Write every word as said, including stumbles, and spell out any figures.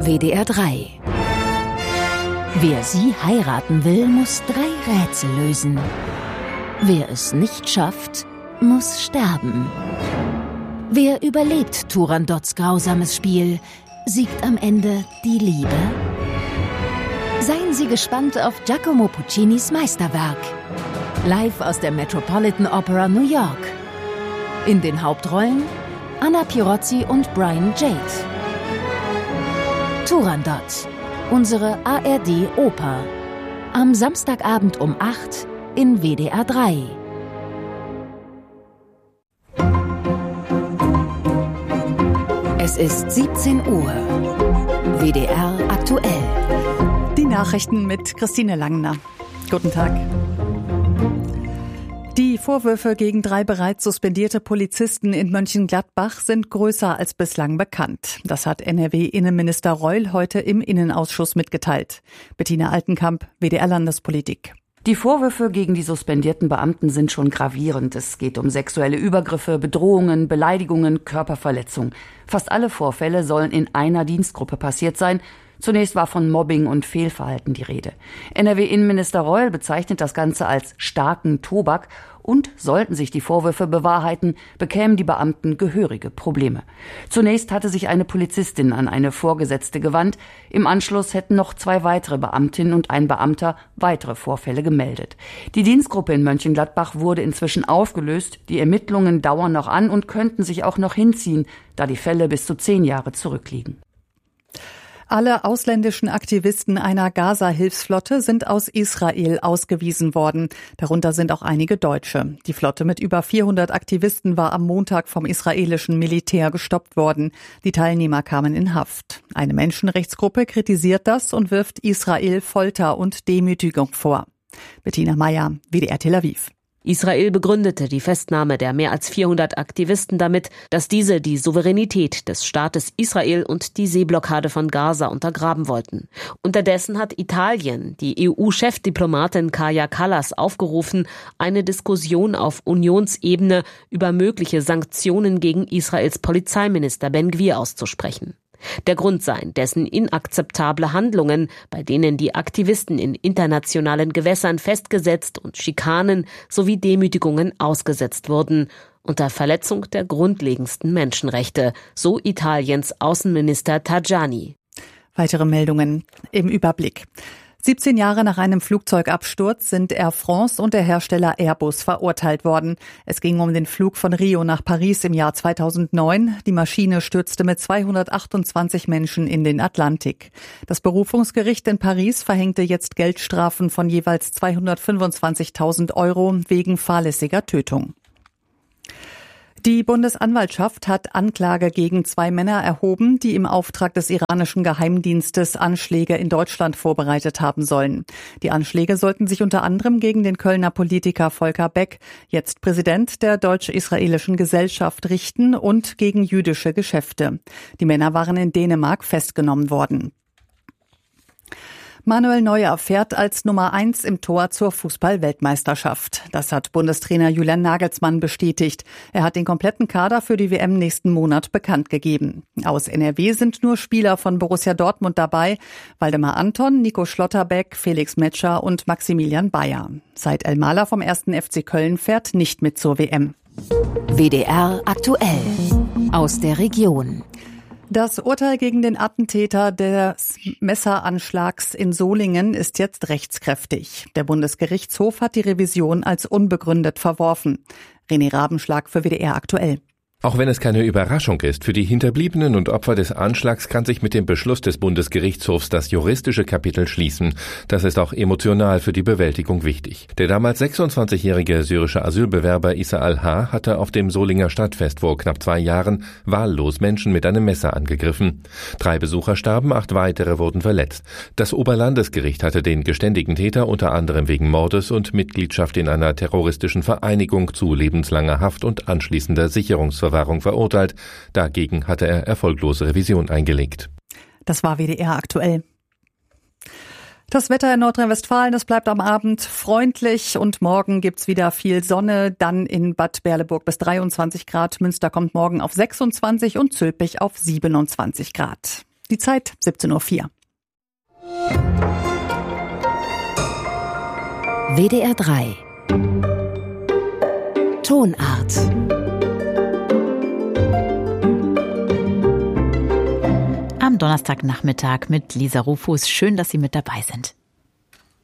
W D R drei. Wer sie heiraten will, muss drei Rätsel lösen. Wer es nicht schafft, muss sterben. Wer überlebt Turandots grausames Spiel, siegt am Ende die Liebe? Seien Sie gespannt auf Giacomo Puccinis Meisterwerk. Live aus der Metropolitan Opera New York. In den Hauptrollen Anna Pirozzi und Brian Jade. Turandot, unsere A R D-Oper. Am Samstagabend um acht in W D R drei. Es ist siebzehn Uhr. W D R aktuell. Die Nachrichten mit Christine Langner. Guten Tag. Die Vorwürfe gegen drei bereits suspendierte Polizisten in Mönchengladbach sind größer als bislang bekannt. Das hat N R W-Innenminister Reul heute im Innenausschuss mitgeteilt. Bettina Altenkamp, W D R-Landespolitik. Die Vorwürfe gegen die suspendierten Beamten sind schon gravierend. Es geht um sexuelle Übergriffe, Bedrohungen, Beleidigungen, Körperverletzung. Fast alle Vorfälle sollen in einer Dienstgruppe passiert sein. Zunächst war von Mobbing und Fehlverhalten die Rede. N R W-Innenminister Reul bezeichnet das Ganze als starken Tobak und sollten sich die Vorwürfe bewahrheiten, bekämen die Beamten gehörige Probleme. Zunächst hatte sich eine Polizistin an eine Vorgesetzte gewandt. Im Anschluss hätten noch zwei weitere Beamtinnen und ein Beamter weitere Vorfälle gemeldet. Die Dienstgruppe in Mönchengladbach wurde inzwischen aufgelöst. Die Ermittlungen dauern noch an und könnten sich auch noch hinziehen, da die Fälle bis zu zehn Jahre zurückliegen. Alle ausländischen Aktivisten einer Gaza-Hilfsflotte sind aus Israel ausgewiesen worden. Darunter sind auch einige Deutsche. Die Flotte mit über vierhundert Aktivisten war am Montag vom israelischen Militär gestoppt worden. Die Teilnehmer kamen in Haft. Eine Menschenrechtsgruppe kritisiert das und wirft Israel Folter und Demütigung vor. Bettina Meyer, W D R Tel Aviv. Israel begründete die Festnahme der mehr als vierhundert Aktivisten damit, dass diese die Souveränität des Staates Israel und die Seeblockade von Gaza untergraben wollten. Unterdessen hat Italien die E U-Chefdiplomatin Kaja Kallas aufgerufen, eine Diskussion auf Unionsebene über mögliche Sanktionen gegen Israels Polizeiminister Ben-Gvir auszusprechen. Der Grund seien dessen inakzeptable Handlungen, bei denen die Aktivisten in internationalen Gewässern festgesetzt und Schikanen sowie Demütigungen ausgesetzt wurden, unter Verletzung der grundlegendsten Menschenrechte, so Italiens Außenminister Tajani. Weitere Meldungen im Überblick. siebzehn Jahre nach einem Flugzeugabsturz sind Air France und der Hersteller Airbus verurteilt worden. Es ging um den Flug von Rio nach Paris im Jahr zweitausendneun. Die Maschine stürzte mit zweihundertachtundzwanzig Menschen in den Atlantik. Das Berufungsgericht in Paris verhängte jetzt Geldstrafen von jeweils zweihundertfünfundzwanzigtausend Euro wegen fahrlässiger Tötung. Die Bundesanwaltschaft hat Anklage gegen zwei Männer erhoben, die im Auftrag des iranischen Geheimdienstes Anschläge in Deutschland vorbereitet haben sollen. Die Anschläge sollten sich unter anderem gegen den Kölner Politiker Volker Beck, jetzt Präsident der Deutsch-Israelischen Gesellschaft, richten und gegen jüdische Geschäfte. Die Männer waren in Dänemark festgenommen worden. Manuel Neuer fährt als Nummer eins im Tor zur Fußball-Weltmeisterschaft. Das hat Bundestrainer Julian Nagelsmann bestätigt. Er hat den kompletten Kader für die W M nächsten Monat bekannt gegeben. Aus N R W sind nur Spieler von Borussia Dortmund dabei. Waldemar Anton, Nico Schlotterbeck, Felix Metscher und Maximilian Bayer. Said El-Mala vom ersten F C Köln fährt nicht mit zur W M. W D R aktuell. Aus der Region. Das Urteil gegen den Attentäter des Messeranschlags in Solingen ist jetzt rechtskräftig. Der Bundesgerichtshof hat die Revision als unbegründet verworfen. René Rabenschlag für W D R aktuell. Auch wenn es keine Überraschung ist, für die Hinterbliebenen und Opfer des Anschlags kann sich mit dem Beschluss des Bundesgerichtshofs das juristische Kapitel schließen. Das ist auch emotional für die Bewältigung wichtig. Der damals sechsundzwanzigjährige syrische Asylbewerber Issa Al-Ha hatte auf dem Solinger Stadtfest vor knapp zwei Jahren wahllos Menschen mit einem Messer angegriffen. Drei Besucher starben, acht weitere wurden verletzt. Das Oberlandesgericht hatte den geständigen Täter unter anderem wegen Mordes und Mitgliedschaft in einer terroristischen Vereinigung zu lebenslanger Haft und anschließender Sicherungsverwahrung verurteilt. Dagegen hatte er erfolglose Revision eingelegt. Das war W D R aktuell. Das Wetter in Nordrhein-Westfalen, das bleibt am Abend freundlich und morgen gibt's wieder viel Sonne. Dann in Bad Berleburg bis dreiundzwanzig Grad. Münster kommt morgen auf sechsundzwanzig und Zülpich auf siebenundzwanzig Grad. Die Zeit siebzehn Uhr vier. W D R drei Tonart. Am Donnerstagnachmittag mit Lisa Rufus. Schön, dass Sie mit dabei sind.